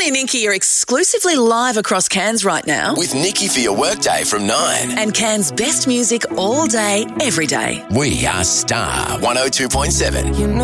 and Nikki are exclusively live across Cairns right now. With Nikki for your workday from 9. And Cairns' best music all day, every day. We are Star 102.7.